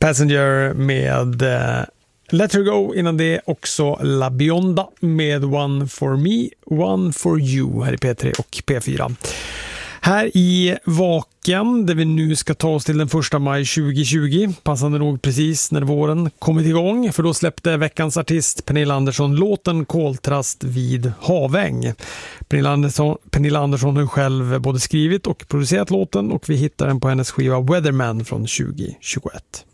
Passenger med Let Her Go, innan det också La Bionda med One For Me, One For You här i P3 och P4. Här i Vaken, där vi nu ska ta oss till den 1 maj 2020, passande nog precis när våren kommit igång, för då släppte veckans artist Pernilla Andersson låten Koltrast vid Haväng. Pernilla Andersson har själv både skrivit och producerat låten, och vi hittar den på hennes skiva Weatherman från 2021.